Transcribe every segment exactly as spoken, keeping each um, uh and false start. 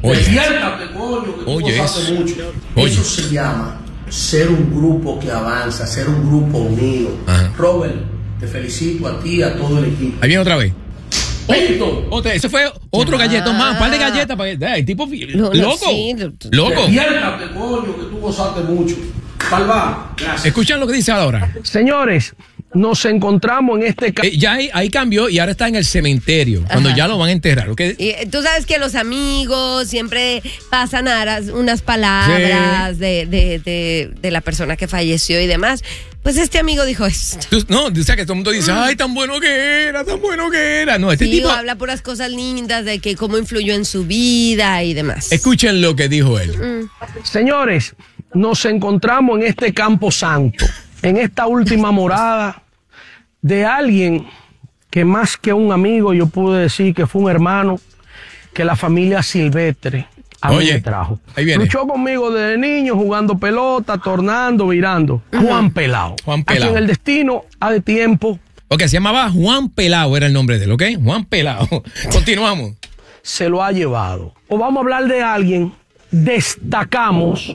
Oye. Despiértate, coño, que tú Oye, gozaste eso. mucho. Oye. Eso se llama ser un grupo que avanza, ser un grupo unido. Ajá. Robert, te felicito a ti y a todo el equipo. Ahí viene otra vez. Pito. Otra, ese fue otro Ya. galletón más, un par de galletas para que. El tipo No, no, loco. sí, lo- Loco. Despiértate, coño, que tú gozaste mucho. Palva, gracias. Escuchan lo que dice ahora. Señores, nos encontramos en este caso. Eh, ya ahí, ahí cambió y ahora está en el cementerio, cuando Ajá. ya lo van a enterrar. ¿Ok? Y eh, tú sabes que los amigos siempre pasan aras- unas palabras de, de, de, de la persona que falleció y demás. Pues este amigo dijo esto. Tú- no, o sea que todo el mundo dice, ay, tan bueno que era, tan bueno que era. No, este Sí, tipo. o habla puras cosas lindas de que cómo influyó en su vida y demás. Escuchen lo que dijo él. Señores, nos encontramos en este campo santo, en esta última morada de alguien que más que un amigo, yo pude decir que fue un hermano que la familia Silvestre a mí Oye, me trajo. ahí viene. Luchó conmigo desde niño, jugando pelota, tornando, virando. Juan Pelao. Juan A Pelao. quien el destino ha de tiempo Ok, se llamaba Juan Pelao, era el nombre de él, ¿ok? Juan Pelao. Continuamos. se lo ha llevado. O vamos a hablar de alguien, destacamos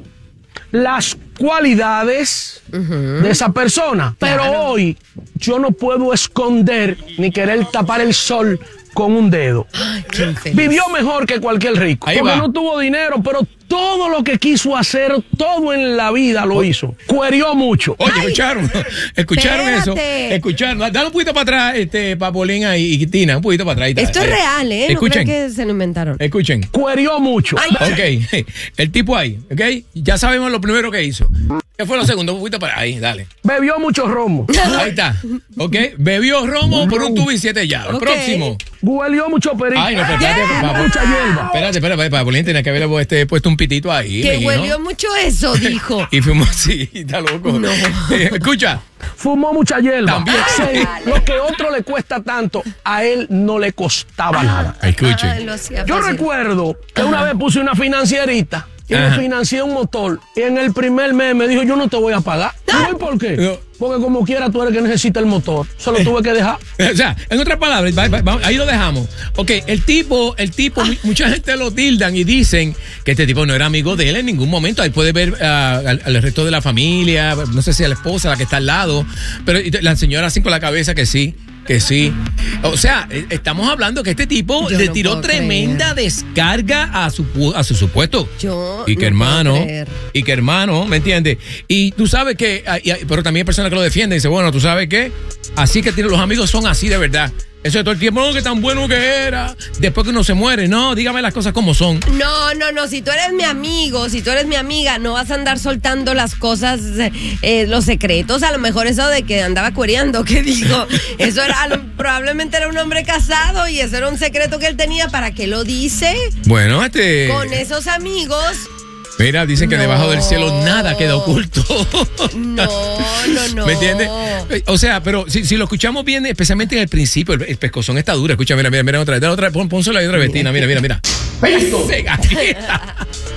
las cualidades de esa persona. Pero hoy yo no puedo esconder ni querer tapar el sol con un dedo. Ay, qué infeliz. Vivió mejor que cualquier rico. Ahí porque va. no tuvo dinero, pero todo lo que quiso hacer, todo en la vida lo hizo. Cuerió mucho. Oye, Ay, escucharon, escucharon eso, espérate. escucharon, dale un poquito para atrás, este, Papolina y, y Tina, un poquito para atrás. Ahí está, Esto es ahí. real, ¿eh? No Escuchen, creo que se lo inventaron. escuchen. Cuerió mucho. Ok, el tipo ahí, ok, ya sabemos lo primero que hizo. ¿Qué fue lo segundo? Un poquito para ahí, dale. Bebió mucho romo. Ahí está, ok, bebió romo por un tubo y siete llaves. Ok. Próximo. Huelió mucho perico. Ay, no, pero espérate, Yeah. Papo- Mucha hierba. Espérate, espérate, Papolina, tenía que haberle este, puesto un pitito ahí. Que mijo. huelió mucho eso, dijo. Y fuimos así, está loco. No. Eh, escucha. Fumó mucha hierba. También. Sí, lo que a otro le cuesta tanto, a él no le costaba nada. Escuchen. Ah, lo hacía Yo fácil. recuerdo que una vez puse una financierita y Ajá. me financié un motor. Y en el primer mes me dijo, yo no te voy a pagar. ¿Y por qué? No. Porque como quiera tú eres que necesita el motor. Se lo tuve que dejar. O sea, en otras palabras, va- va- va- ahí lo dejamos. Ok, el tipo, el tipo, mu- mucha gente lo tildan y dicen que este tipo no era amigo de él en ningún momento. Ahí puede ver ah, al, al resto de la familia, no sé si a la esposa, la que está al lado, pero y la señora así con la cabeza que sí, que sí. O sea, eh, estamos hablando que este tipo Yo le no tiró puedo tremenda descarga a su, pu- a su supuesto. Yo y que no puedo hermano, creer. y que hermano, ¿me entiendes? Y tú sabes que, ah, y- pero también hay personas que lo defienden y dicen, bueno, tú sabes qué, así que tiene- los amigos son así de verdad. Eso de todo el tiempo, no, que tan bueno que era. Después que uno se muere, no, dígame las cosas como son. No, no, no. Si tú eres mi amigo, si tú eres mi amiga, no vas a andar soltando las cosas, eh, los secretos. A lo mejor eso de que andaba cuereando, ¿qué digo? Eso era, a lo- probablemente era un hombre casado y eso era un secreto que él tenía. ¿Para qué lo dice? Bueno, este. Con esos amigos. Mira, dicen que No. debajo del cielo nada queda oculto. No, no, no. ¿Me entiendes? O sea, pero si, si lo escuchamos bien, especialmente en el principio, el, el pescozón está duro. Escucha, mira, mira, mira otra vez. Dale otra vez, pon, pónselo ahí otra vez, Tina. Mira, mira, mira. Peso. ¡Qué galleta!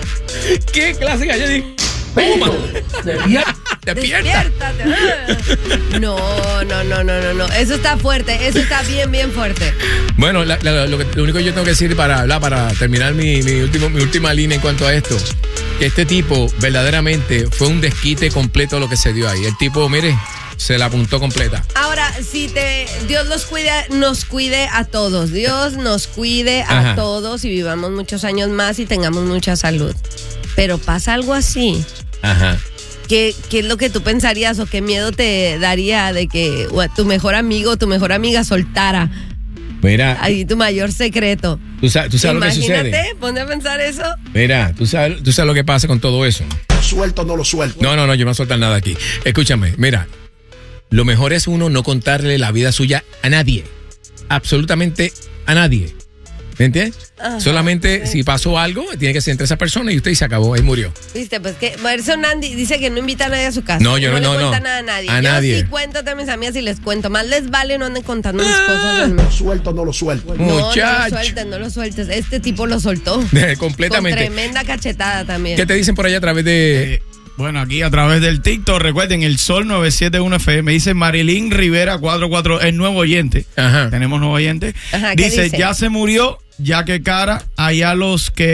¡Qué clase de galleta! ¡Toma! ¡Despierta! Despiértate. No, no, no, no, no, no. Eso está fuerte, eso está bien, bien fuerte. Bueno, la- la- lo, que- lo único que yo tengo que decir para hablar, para terminar mi, mi, último, mi última línea en cuanto a esto, que este tipo verdaderamente fue un desquite completo lo que se dio ahí. El tipo, mire, se la apuntó completa. Ahora, si te Dios los cuide, nos cuide a todos. Dios nos cuide a Ajá. todos y vivamos muchos años más y tengamos mucha salud. Pero pasa algo así. Ajá. ¿Qué, qué es lo que tú pensarías o qué miedo te daría de que o, tu mejor amigo o tu mejor amiga soltara Mira, ahí tu mayor secreto? tú sabes, tú sabes lo que Imagínate, sucede. ponte a pensar eso. Mira, tú sabes, tú sabes lo que pasa con todo eso. Lo suelto o no lo suelto. No, no, no, yo no voy a soltar nada aquí. Escúchame, mira, lo mejor es uno no contarle la vida suya a nadie. Absolutamente a nadie. ¿Me entiendes? Ajá, Solamente sí. si pasó algo, tiene que ser entre esa persona y usted y se acabó, ahí murió. Viste, pues que Marison Andy dice que no invita a nadie a su casa. No, yo no, le no, cuenta no. nada a nadie. A yo nadie. sí cuento a mis amigas y les cuento. Más les vale no anden contando mis Ah. cosas. al- Lo suelto o no lo suelto. No, no lo Muchacho. sueltes, no lo sueltes. Este tipo lo soltó. Completamente. Con tremenda cachetada también. ¿Qué te dicen por allá a través de...? Eh, bueno, aquí a través del TikTok, recuerden, el Sol nueve siete uno F M, dice Marilyn Rivera cuarenta y cuatro, el nuevo oyente. Ajá. Tenemos nuevo oyente. Ajá, ¿qué dice, dice? ya se murió, ya que cara, allá los que